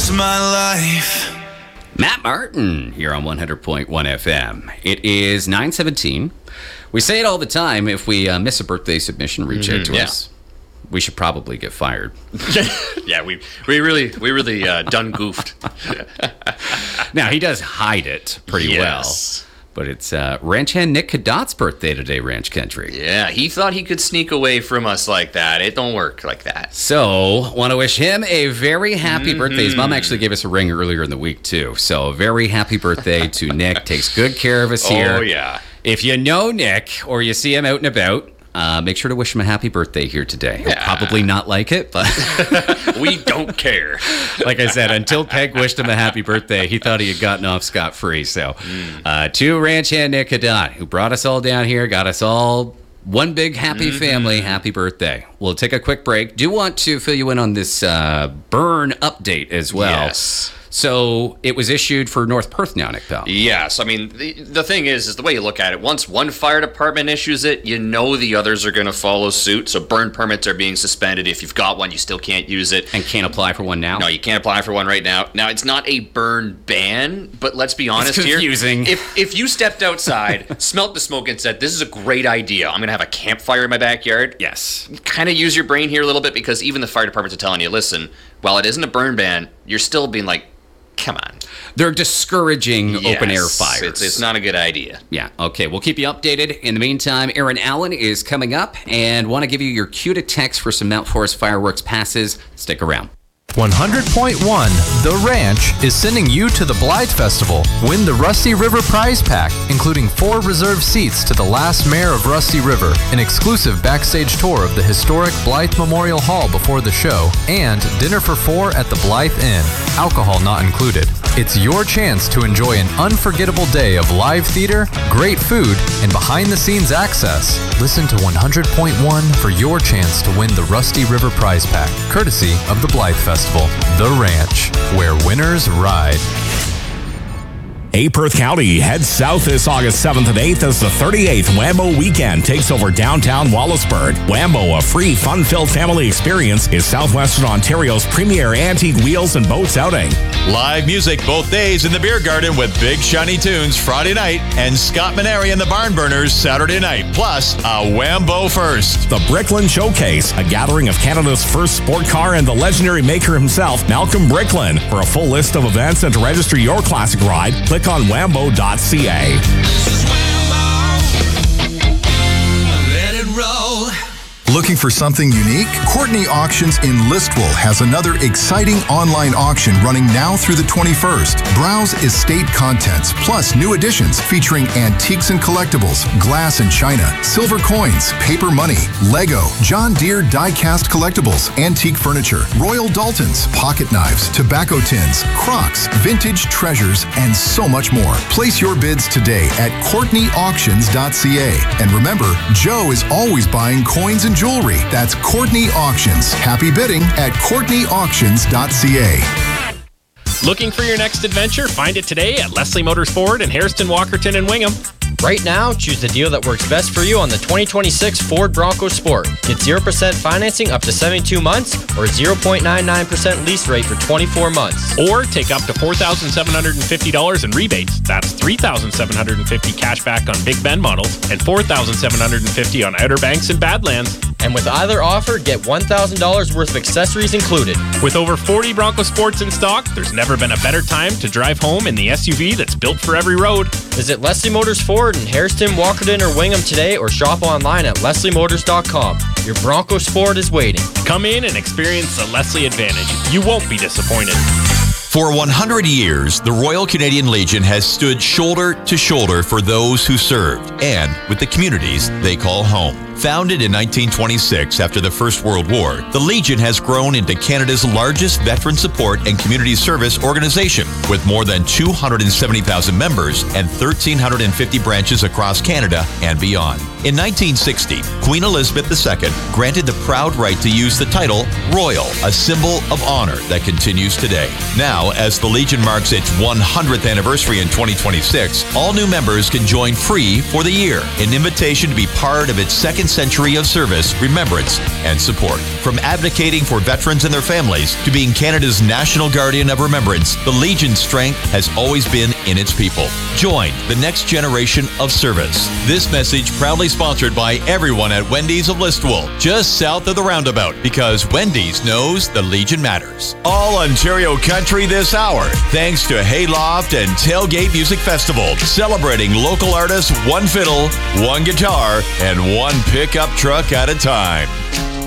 It's my life. Matt Martin here on 100.1 FM. It is 9:17. We say it all the time. If we miss a birthday submission, reach out to us. We should probably get fired. Yeah, we really done goofed. Now, he does hide it pretty well. But it's ranch hand Nick Cadot's birthday today, Ranch Country. Yeah, he thought he could sneak away from us like that. It don't work like that. So, want to wish him a very happy birthday. His mom actually gave us a ring earlier in the week, too. So, a very happy birthday to Nick. Takes good care of us here. Oh, yeah. If you know Nick or you see him out and about, make sure to wish him a happy birthday here today. He'll probably not like it, but we don't care. Like I said, until Peg wished him a happy birthday, he thought he had gotten off scot-free. So, to ranch hand Nick Cadot, who brought us all down here, got us all one big happy family, happy birthday. We'll take a quick break. Do want to fill you in on this burn update as well. Yes. So it was issued for North Perth now, Nick Bell. Yes. I mean, the thing is the way you look at it, once one fire department issues it, you know the others are going to follow suit. So burn permits are being suspended. If you've got one, you still can't use it. And can't apply for one now? No, you can't apply for one right now. Now, it's not a burn ban, but let's be honest it's confusing. here. If you stepped outside, smelt the smoke and said, this is a great idea, I'm going to have a campfire in my backyard. Yes. Kind of use your brain here a little bit, because even the fire departments are telling you, listen, while it isn't a burn ban, you're still being like, come on. They're discouraging open air fires. It's not a good idea. Yeah, okay. We'll keep you updated. In the meantime, Aaron Allen is coming up and want to give you your cue to text for some Mount Forest fireworks passes. Stick around. 100.1 The Ranch is sending you to the Blythe Festival. Win the Rusty River prize pack, including 4 reserved seats to the last mayor of Rusty River, an exclusive backstage tour of the historic Blythe Memorial Hall before the show, and dinner for 4 at the Blythe Inn. Alcohol not included. It's your chance to enjoy an unforgettable day of live theater, great food, and behind-the-scenes access. Listen to 100.1 for your chance to win the Rusty River prize pack, courtesy of the Blythe Festival. The Ranch, where winners ride. Hey, Perth County, head south this August 7th and 8th as the 38th Wambo Weekend takes over downtown Wallaceburg. Wambo, a free, fun-filled family experience, is Southwestern Ontario's premier antique wheels and boats outing. Live music both days in the Beer Garden with Big Shiny Tunes Friday night and Scott Maneri and the Barnburners Saturday night, plus a Wambo First. The Bricklin Showcase, a gathering of Canada's first sport car and the legendary maker himself, Malcolm Bricklin. For a full list of events and to register your classic ride, click on wambo.ca. This is Wambo. Let it roll. Looking for something unique? Courtney Auctions in Listowel has another exciting online auction running now through the 21st. Browse estate contents, plus new additions featuring antiques and collectibles, glass and china, silver coins, paper money, Lego, John Deere die-cast collectibles, antique furniture, Royal Daltons, pocket knives, tobacco tins, Crocs, vintage treasures, and so much more. Place your bids today at CourtneyAuctions.ca. And remember, Joe is always buying coins and jewelry. That's Courtney Auctions. Happy bidding at CourtneyAuctions.ca. Looking for your next adventure? Find it today at Leslie Motors Ford in Hairston, Walkerton, and Wingham. Right now, choose the deal that works best for you on the 2026 Ford Bronco Sport. Get 0% financing up to 72 months or 0.99% lease rate for 24 months. Or take up to $4,750 in rebates. That's $3,750 cash back on Big Ben models and $4,750 on Outer Banks and Badlands. And with either offer, get $1,000 worth of accessories included. With over 40 Bronco Sports in stock, there's never been a better time to drive home in the SUV that's built for every road. Visit Leslie Motors Ford in Hairston, Walkerton, or Wingham today, or shop online at lesliemotors.com. Your Bronco Sport is waiting. Come in and experience the Leslie Advantage. You won't be disappointed. For 100 years, the Royal Canadian Legion has stood shoulder to shoulder for those who served and with the communities they call home. Founded in 1926 after the First World War, the Legion has grown into Canada's largest veteran support and community service organization, with more than 270,000 members and 1,350 branches across Canada and beyond. In 1960, Queen Elizabeth II granted the proud right to use the title Royal, a symbol of honor that continues today. Now, as the Legion marks its 100th anniversary in 2026, all new members can join free for the year, an invitation to be part of its second century of service, remembrance, and support. From advocating for veterans and their families to being Canada's national guardian of remembrance, the Legion's strength has always been in its people. Join the next generation of service. This message proudly sponsored by everyone at Wendy's of Listowel, just south of the roundabout, because Wendy's knows the Legion matters. All Ontario country this hour, thanks to Hayloft and Tailgate Music Festival, celebrating local artists one fiddle, one guitar, and one pickup truck at a time.